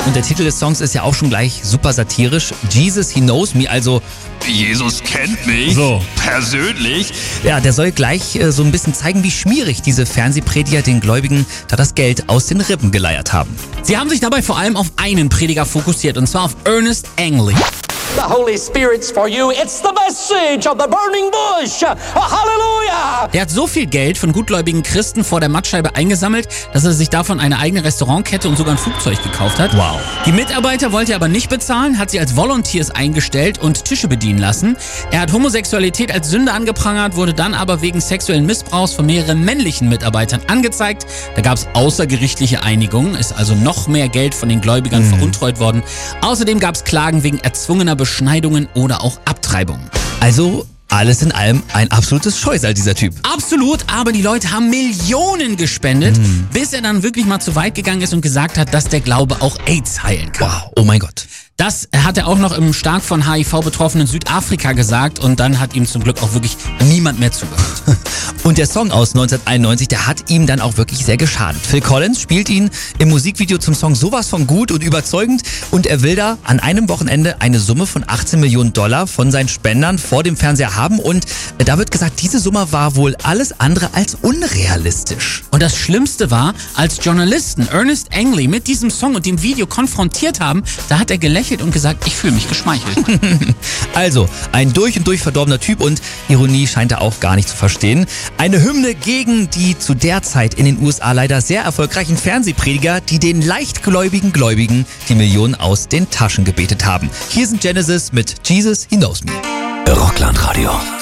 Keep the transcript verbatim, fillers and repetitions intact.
Und der Titel des Songs ist ja auch schon gleich super satirisch. Jesus, he knows me, also Jesus kennt mich so persönlich. Ja, der soll gleich äh, so ein bisschen zeigen, wie schmierig diese Fernsehprediger den Gläubigen da das Geld aus den Rippen geleiert haben. Sie haben sich dabei vor allem auf einen Prediger fokussiert, und zwar auf Ernest Angley. The Holy Spirit's for you. It's the message of the burning bush. Oh, Halleluja! Der hat so viel Geld von gutgläubigen Christen vor der Mattscheibe eingesammelt, dass er sich davon eine eigene Restaurantkette und sogar ein Flugzeug gekauft hat. Wow. Die Mitarbeiter wollte er aber nicht bezahlen, hat sie als Volunteers eingestellt und Tische bedienen lassen. Er hat Homosexualität als Sünde angeprangert, wurde dann aber wegen sexuellen Missbrauchs von mehreren männlichen Mitarbeitern angezeigt. Da gab es außergerichtliche Einigungen, ist also noch mehr Geld von den Gläubigern mhm. veruntreut worden. Außerdem gab es Klagen wegen erzwungener Beschneidungen oder auch Abtreibungen. Also alles in allem ein absolutes Scheusal, dieser Typ. Absolut, aber die Leute haben Millionen gespendet, mhm. bis er dann wirklich mal zu weit gegangen ist und gesagt hat, dass der Glaube auch AIDS heilen kann. Wow, oh mein Gott. Das hat er auch noch im stark von H I V betroffenen Südafrika gesagt, und dann hat ihm zum Glück auch wirklich niemand mehr zugehört. Und der Song aus neunzehnhunderteinundneunzig, der hat ihm dann auch wirklich sehr geschadet. Phil Collins spielt ihn im Musikvideo zum Song sowas von gut und überzeugend, und er will da an einem Wochenende eine Summe von achtzehn Millionen Dollar von seinen Spendern vor dem Fernseher haben, und da wird gesagt, diese Summe war wohl alles andere als unrealistisch. Und das Schlimmste war, als Journalisten Ernest Angley mit diesem Song und dem Video konfrontiert haben, da hat er gelächelt und gesagt, ich fühle mich geschmeichelt. Also, ein durch und durch verdorbener Typ, und Ironie scheint er auch gar nicht zu verstehen. Eine Hymne gegen die zu der Zeit in den U S A leider sehr erfolgreichen Fernsehprediger, die den leichtgläubigen Gläubigen die Millionen aus den Taschen gebetet haben. Hier sind Genesis mit Jesus, he knows me. Rockland Radio.